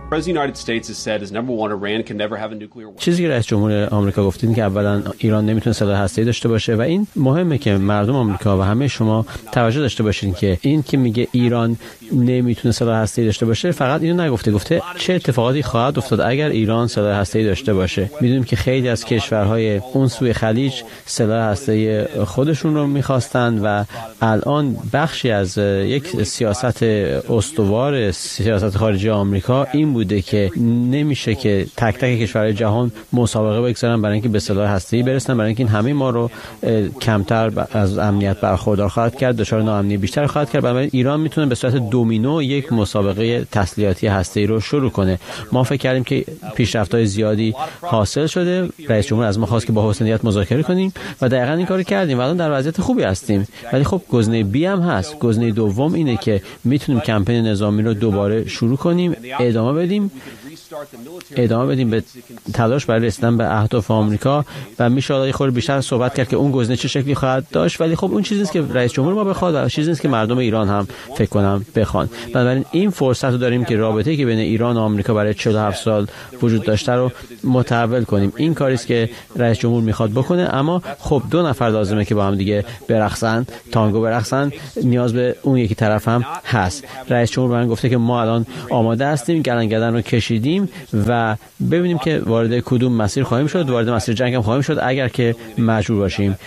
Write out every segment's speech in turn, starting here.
چیزی که رئیس جمهور آمریکا گفتین که اولا ایران نمیتونه سلاح هسته‌ای داشته باشه و این مهمه که مردم آمریکا و همه شما توجه داشته باشین که این که میگه ایران نمیتونه سلاح هسته‌ای داشته باشه فقط اینو نگفته، گفته چه اتفاقاتی خواهد افتاد اگر ایران سلاح هسته‌ای داشته باشه. میدونیم که خیلی از کشورهای اون سوی خلیج سلاح هسته‌ای خودشون رو می‌خواستن و الان بخشی از یک سیاست استوار سیاست خارجی آمریکا این بوده که نمیشه که تک تک کشورهای جهان مسابقه بگذارن برای اینکه به سلاح هسته‌ای برسن، برای اینکه این همه ما رو کمتر از امنیت برخوردار خواهد کرد، دچار ناامنی بیشتر خواهد کرد. بنابراین ایران میتونه به صورت دومینو یک مسابقه تسلیحاتی هسته‌ای رو شروع کنه. ما فکر کردیم که پیشرفت‌های زیادی حاصل شده، رئیس جمهور از ما خواست که با حسن نیت مذاکره کنیم و دقیقاً این کارو کردیم و الان در وضعیت خوبی هستیم. ولی خب گزینه بی هم هست. گزینه دوم اینه که میتونیم کمپین نظامی رو دوباره شروع کنیم، ادامه بدیم به تلاش برای رسیدن به اهداف آمریکا و میشه حالا خورده بیشتر صحبت کرد که اون گزینه چه شکلی خواهد داشت. ولی خب اون چیزی نیست که رئیس جمهور ما بخواد و چیزی نیست که مردم ایران هم فکر کنم بخوان. بنابراین این فرصت رو داریم که رابطه‌ای که بین ایران و آمریکا برای 47 سال وجود داشته رو متحول کنیم. این کاری است که رئیس جمهور میخواد بکنه، اما خب دو نفر لازمه که با هم دیگه برقصن، تانگو برقصن. نیاز به اون یکی طرف هم هست. رئیس جمهور من گفته که ما الان آماده هستیم، گلنگدن رو کشیدیم و ببینیم که وارد کدوم مسیر خواهیم شد. وارد مسیر جنگ هم خواهیم شد اگر که مجبور باشیم.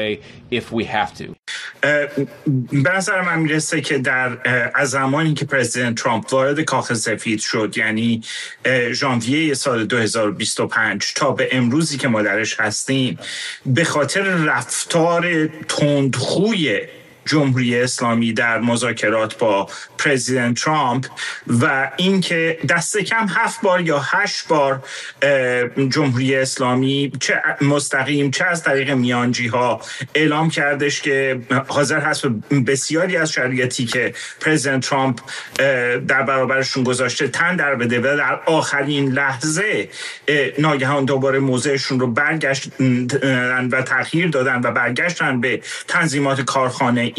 به نظر من میرسه که از زمانی که پرزیدنت ترامپ وارد کاخ سفید شد، یعنی ژانویه سال 2025 تا به امروزی که ما درش هستیم، به خاطر رفتار تندخوی جمهوری اسلامی در مذاکرات با پرزیدنت ترامپ و اینکه دست کم 7 بار یا 8 بار جمهوری اسلامی چه مستقیم چه از طریق میانجی ها اعلام کردش که حاضر هست به بسیاری از شرایطی که پرزیدنت ترامپ در برابرشون گذاشته تن در بده و در آخرین لحظه ناگهان دوباره موضعشون رو برگشتن و تغییر دادن و برگشتن به تنظیمات کارخانه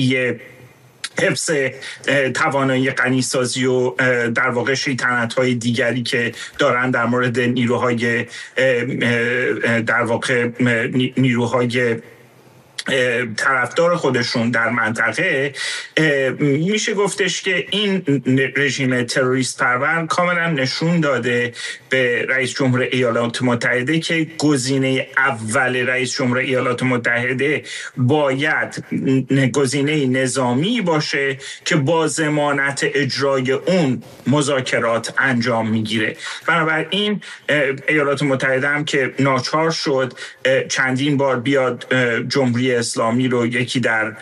حفظ توانایی غنیسازی و در واقع شیطنت‌های دیگری که دارن در مورد نیروهای در واقع نیروهای طرفدار خودشون در منطقه. میشه گفتش که این رژیم تروریست پرور کاملا نشون داده به رئیس جمهور ایالات متحده که گزینه اول رئیس جمهور ایالات متحده باید گزینه نظامی باشه که با ضمانت اجرای اون مذاکرات انجام میگیره. بنابراین ایالات متحده هم که ناچار شد چندین بار بیاد جمهوری اسلامی رو، یکی در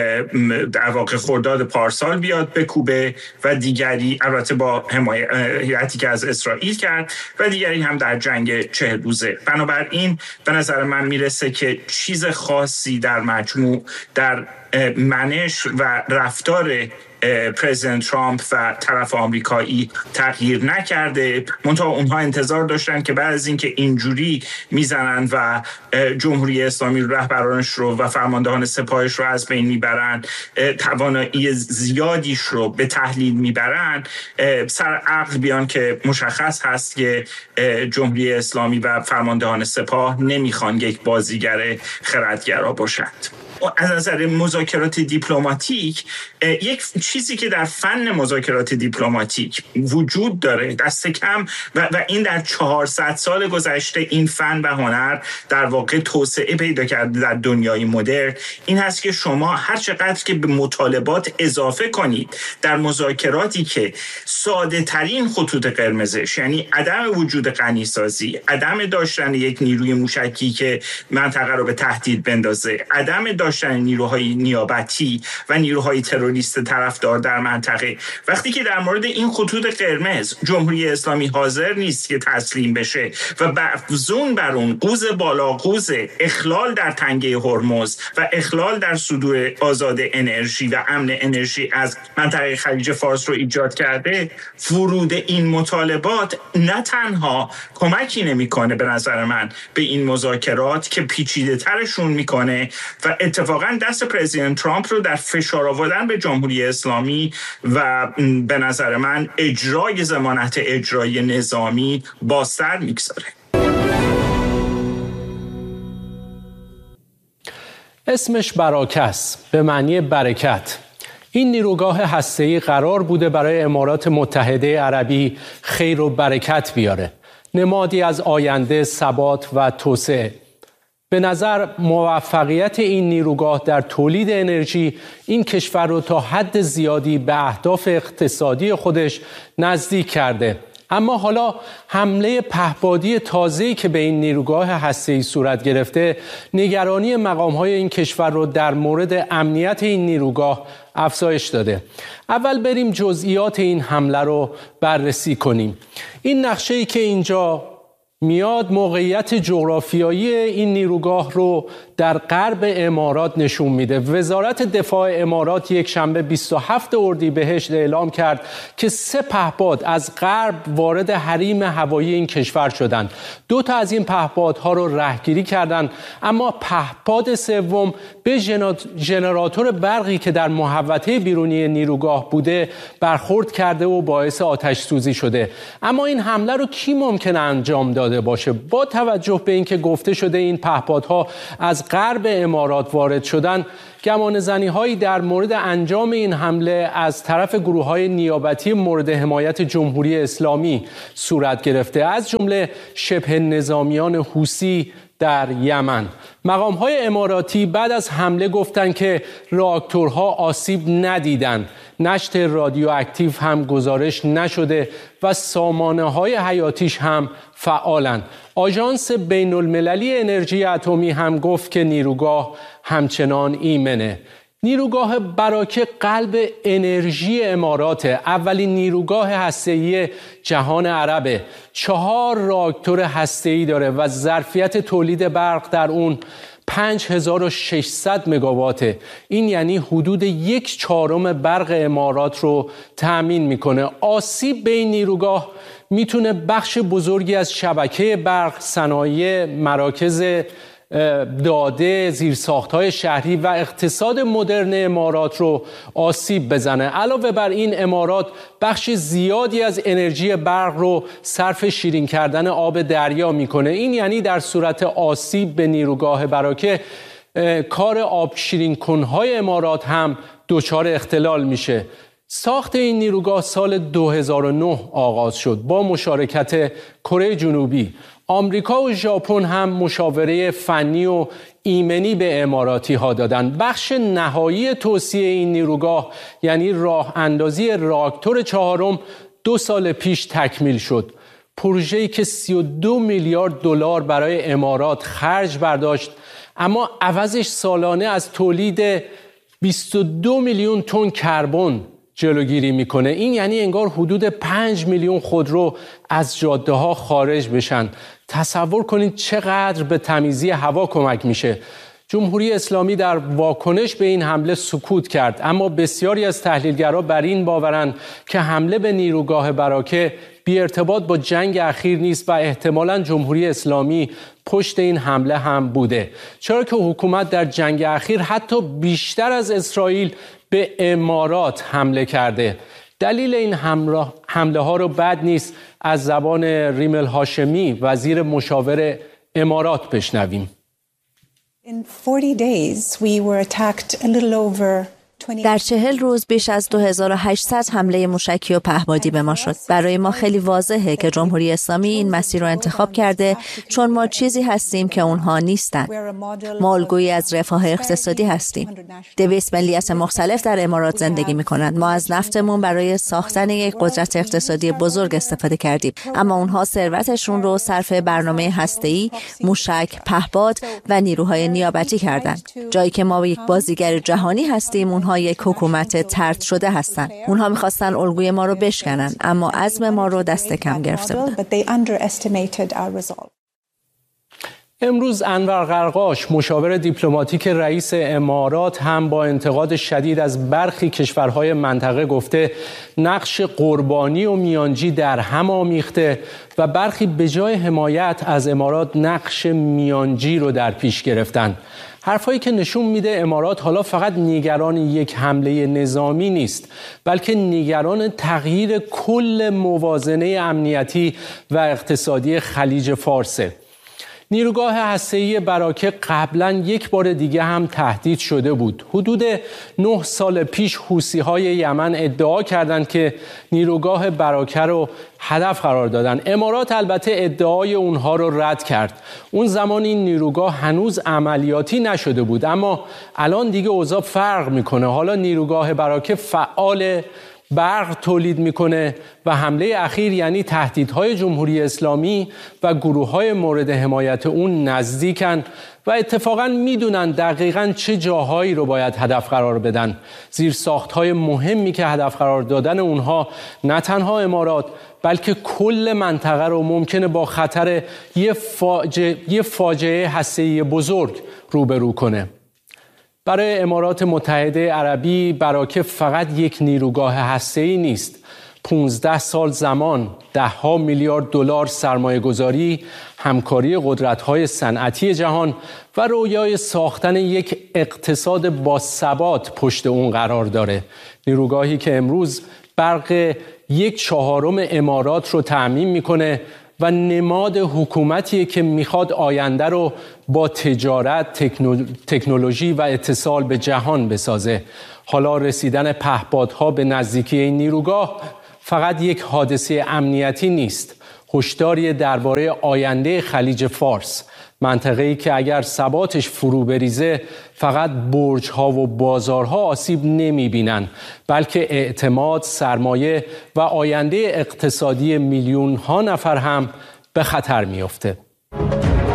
واقع خرداد پارسال بیاد بکوبه و دیگری البته با حمایتی که از اسرائیل کرد و دیگری هم در جنگ 40 روزه. بنابراین به نظر من میرسه که چیز خاصی در مجموع در منش و رفتار پرزیدنت ترامپ و طرف آمریکایی تغییر نکرده. منتها اونها انتظار داشتن که بعد از اینکه اینجوری میزنن و جمهوری اسلامی رهبرانش رو و فرماندهان سپاهش رو از بین میبرن، توانایی زیادیش رو به تحلیل میبرن، سر عقل بیان که مشخص هست که جمهوری اسلامی و فرماندهان سپاه نمیخوان یک بازیگر خردگرا باشند. از نظر مذاکرات دیپلماتیک، یک چیزی که در فن مذاکرات دیپلماتیک وجود داره دست کم و این در 400 سال گذشته این فن و هنر در واقع توسعه پیدا کرده در دنیای مدرن، این هست که شما هر چقدر که به مطالبات اضافه کنید در مذاکراتی که ساده ترین خطوط قرمزش، یعنی عدم وجود غنیسازی، عدم داشتن یک نیروی موشکی که منطقه رو به تهدید بندازه، عدم داشتن نیروهای نیابتی و نیروهای تروریست طرفدار در منطقه، وقتی که در مورد این خطوط قرمز جمهوری اسلامی حاضر نیست که تسلیم بشه و افزون بر اون قوز بالا قوز اخلال در تنگه هرمز و اخلال در صدور آزاد انرژی و امن انرژی از منطقه خلیج فارس رو ایجاد کرده، ورود این مطالبات نه تنها کمکی نمیکنه به نظر من به این مذاکرات که پیچیده ترشون میکنه و اتفاقا دست پرزیدنت ترامپ رو در فشار آوردن به جمهوری اسلامی و به نظر من اجرای ضمانت اجرایی نظامی بازتر میگذاره. اسمش براکه است، به معنی برکت. این نیروگاه هسته‌ای قرار بوده برای امارات متحده عربی خیر و برکت بیاره، نمادی از آینده، ثبات و توسعه. به نظر موفقیت این نیروگاه در تولید انرژی این کشور رو تا حد زیادی به اهداف اقتصادی خودش نزدیک کرده. اما حالا حمله پهپادی تازه‌ای که به این نیروگاه هسته‌ای صورت گرفته، نگرانی مقام‌های این کشور رو در مورد امنیت این نیروگاه افزایش داده. اول بریم جزئیات این حمله رو بررسی کنیم. این نقشه‌ای که اینجا میاد موقعیت جغرافیایی این نیروگاه رو در غرب امارات نشون میده. وزارت دفاع امارات یک شنبه 27 اردیبهشت اعلام کرد که 3 پهپاد از غرب وارد حریم هوایی این کشور شدند. 2 تا از این پهپادها رو رهگیری کردند، اما پهپاد سوم به ژنراتور برقی که در محوطه بیرونی نیروگاه بوده برخورد کرده و باعث آتش سوزی شده. اما این حمله رو کی ممکنه انجام داده باشه؟ با توجه به اینکه گفته شده این پهپادها از غرب امارات وارد شدن، گمانه‌زنی‌هایی در مورد انجام این حمله از طرف گروه‌های نیابتی مورد حمایت جمهوری اسلامی صورت گرفته، از جمله شبه نظامیان حوثی در یمن. مقام‌های اماراتی بعد از حمله گفتند که راکتورها آسیب ندیدند، نشت رادیواکتیو هم گزارش نشده و سامانه‌های حیاتیش هم فعالند. آژانس بین‌المللی انرژی اتمی هم گفت که نیروگاه همچنان ایمنه. نیروگاه براکه قلب انرژی اماراته، اولین نیروگاه هسته‌ای جهان عربه. 4 راکتور هسته‌ای داره و ظرفیت تولید برق در اون 5600 مگاواته. این یعنی حدود 1/4 برق امارات رو تأمین میکنه. آسیب به این نیروگاه میتونه بخش بزرگی از شبکه برق، صنایع، مراکز داده، زیرساخت‌های شهری و اقتصاد مدرن امارات رو آسیب بزنه. علاوه بر این، امارات بخش زیادی از انرژی برق رو صرف شیرین کردن آب دریا میکنه. این یعنی در صورت آسیب به نیروگاه براکه، کار آب شیرین کنهای امارات هم دچار اختلال میشه. ساخت این نیروگاه سال 2009 آغاز شد با مشارکت کره جنوبی. آمریکا و ژاپن هم مشاوره فنی و ایمنی به اماراتی ها دادن. بخش نهایی توسعه این نیروگاه یعنی راه اندازی راکتور 4 2 سال پیش تکمیل شد. پروژه‌ای که 32 میلیارد دلار برای امارات خرج برداشت، اما عوضش سالانه از تولید 22 میلیون تن کربن جلوگیری میکنه. این یعنی انگار حدود 5 میلیون خودرو از جاده ها خارج بشن. تصور کنید چقدر به تمیزی هوا کمک میشه. جمهوری اسلامی در واکنش به این حمله سکوت کرد، اما بسیاری از تحلیلگران بر این باورند که حمله به نیروگاه براکه بی ارتباط با جنگ اخیر نیست و احتمالاً جمهوری اسلامی پشت این حمله هم بوده، چرا که حکومت در جنگ اخیر حتی بیشتر از اسرائیل به امارات حمله کرده. دلیل این حمله ها رو بد نیست از زبان ریمل هاشمی، وزیر مشاور امارات، بشنویم. در 40 روز بیش از 2800 حمله موشکی و پهپادی به ما شد. برای ما خیلی واضحه که جمهوری اسلامی این مسیر رو انتخاب کرده، چون ما چیزی هستیم که اونها نیستن. ما الگویی از رفاه اقتصادی هستیم. 200 ملیت مختلف در امارات زندگی میکنند. ما از نفتمون برای ساختن یک قدرت اقتصادی بزرگ استفاده کردیم، اما اونها ثروتشون رو صرف برنامه هسته‌ای، موشک، پهپاد و نیروهای نیابتی کردند. جایی که ما یک بازیگر جهانی هستیم، اونها یک حکومت طرد شده هستن. اونها میخواستن الگوی ما رو بشکنن، اما عزم ما رو دست کم گرفته بودن. امروز انور قرقاش، مشاور دیپلماتیک رئیس امارات، هم با انتقاد شدید از برخی کشورهای منطقه گفته نقش قربانی و میانجی در هم آمیخته و برخی به جای حمایت از امارات نقش میانجی رو در پیش گرفتن. حرفایی که نشون میده امارات حالا فقط نگران یک حمله نظامی نیست، بلکه نگران تغییر کل موازنه امنیتی و اقتصادی خلیج فارسه. نیروگاه هسته‌ای براکه قبلا یک بار دیگه هم تهدید شده بود. حدود 9 سال پیش حوثی‌های یمن ادعا کردند که نیروگاه براکه رو هدف قرار دادن. امارات البته ادعای اونها رو رد کرد. اون زمان این نیروگاه هنوز عملیاتی نشده بود، اما الان دیگه اوضاع فرق میکنه. حالا نیروگاه براکه فعال، برق تولید میکنه و حمله اخیر یعنی تهدیدهای جمهوری اسلامی و گروه‌های مورد حمایت اون نزدیکن و اتفاقاً میدونن دقیقاً چه جاهایی رو باید هدف قرار بدن. زیرساخت‌های مهمی که هدف قرار دادن اونها نه تنها امارات بلکه کل منطقه رو ممکنه با خطر یه فاجعه هسته‌ای بزرگ روبرو کنه. برای امارات متحده عربی براکه فقط یک نیروگاه هسته‌ای نیست. 15 سال زمان، ده‌ها میلیارد دلار سرمایه گذاری، همکاری قدرت‌های صنعتی جهان و رویای ساختن یک اقتصاد با ثبات پشت اون قرار داره. نیروگاهی که امروز برق 1/4 امارات رو تأمین میکنه و نماد حکومتیه که میخواد آینده رو با تجارت، تکنولوژی و اتصال به جهان بسازه. حالا رسیدن پهپادها به نزدیکی این نیروگاه فقط یک حادثه امنیتی نیست، هشداری درباره آینده خلیج فارس، منطقه‌ای که اگر ثباتش فرو بریزه فقط برج‌ها و بازارها آسیب نمی‌بینن، بلکه اعتماد، سرمایه و آینده اقتصادی میلیون‌ها نفر هم به خطر می‌افته.